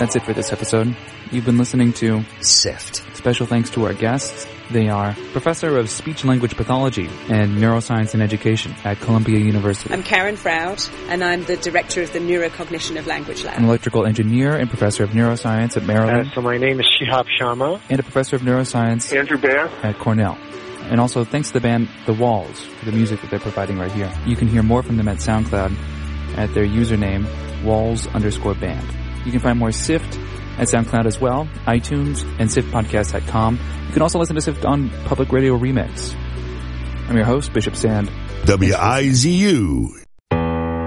That's it for this episode. You've been listening to SIFT. Special thanks to our guests. They are Professor of Speech-Language Pathology and Neuroscience and Education at Columbia University. I'm Karen Froud, and I'm the Director of the Neurocognition of Language Lab. An electrical engineer and Professor of Neuroscience at Maryland. So my name is Shihab Sharma. And a Professor of Neuroscience Andrew Baer at Cornell. And also thanks to the band The Walls for the music that they're providing right here. You can hear more from them at SoundCloud at their username, walls_band. You can find more SIFT at SoundCloud as well, iTunes, and SIFTpodcast.com. You can also listen to SIFT on Public Radio Remix. I'm your host, Bishop Sand. WIZU